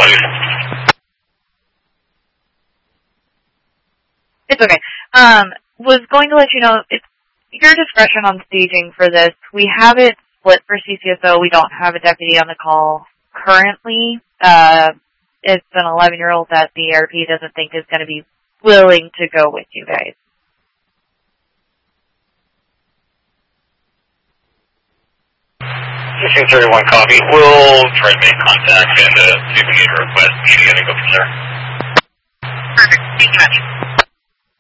It's okay. Was going to let you know, it's your discretion on staging for this. We have it split for CCSO. We don't have a deputy on the call currently. It's an 11-year-old that the ARP doesn't think is going to be willing to go with you guys. 1631 copy. We'll try to make contact and see if we need a request meeting and go from there.